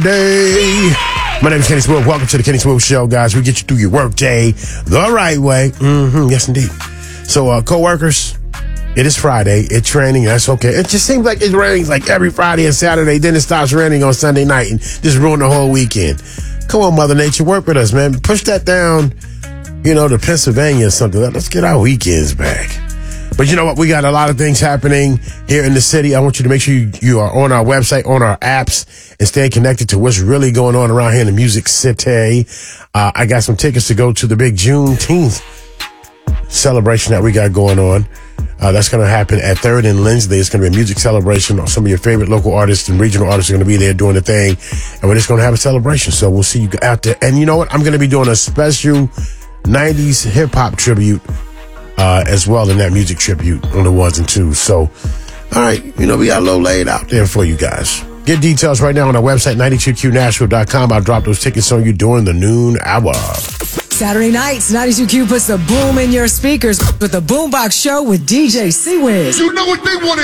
Day. My name is Kenny Swift. Welcome to the Kenny Swift Show, guys. We get you through your work day the right way. Yes, indeed. So, co-workers, it is Friday. It's raining. That's okay. It just seems like it rains like every Friday and Saturday. Then it stops raining on Sunday night and just ruin the whole weekend. Come on, Mother Nature. Work with us, man. Push that down, to Pennsylvania or something. Let's get our weekends back. But you know what? We got a lot of things happening here in the city. I want you to make sure you are on our website, on our apps, and stay connected to what's really going on around here in the Music City. I got some tickets to go to the big Juneteenth celebration that we got going on. That's going to happen at 3rd and Lindsley. It's going to be a music celebration. Some of your favorite local artists and regional artists are going to be there doing the thing. And we're just going to have a celebration. So we'll see you out there. And you know what? I'm going to be doing a special 90s hip-hop tribute as well in that music tribute on the ones and twos. So, all right, we got a little laid out there for you guys. Get details right now on our website, 92qnashville.com. I'll drop those tickets on you during the noon hour. Saturday nights, 92Q puts the boom in your speakers with the Boombox Show with DJ C-Wiz. You know what they want.